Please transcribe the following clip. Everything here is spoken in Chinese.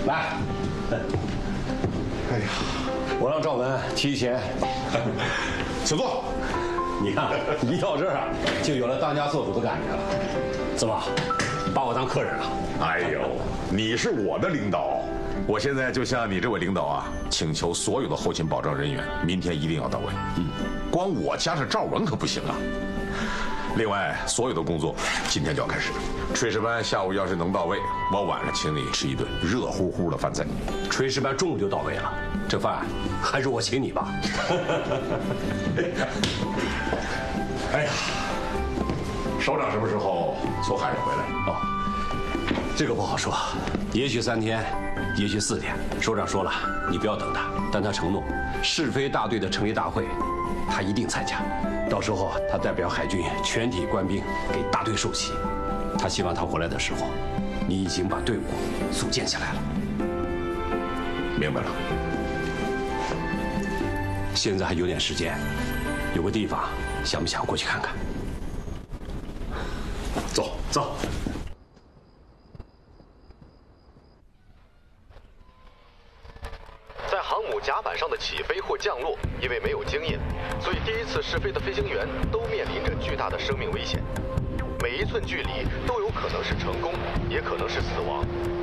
来。 哎呀， 我让赵文提前， 请坐。 你看一到这儿就有了当家做主的感觉了。怎么，把我当客人了？ 哎呦，你是我的领导，我现在就向你这位领导啊，请求所有的后勤保障人员明天一定要到位。光我加上赵文可不行啊。另外，所有的工作今天就要开始。炊事班下午要是能到位，我晚上请你吃一顿热乎乎的饭菜。 炊事班中午就到位了，这饭还是我请你吧。 哎呀，首长什么时候从海上回来？ 哦，这个不好说，也许3天，也许4天。首长说了，你不要等他，但他承诺是非大队的成立大会，他一定参加。到时候他代表海军全体官兵给大队授旗。他希望他回来的时候，你已经把队伍组建起来了。 明白了。 现在还有点时间，有个地方，想不想过去看看？走走。 在航母甲板上的起飞或降落，因为没有经验，所以第一次试飞的飞行员都面临着巨大的生命危险。每一寸距离都有可能是成功，也可能是死亡。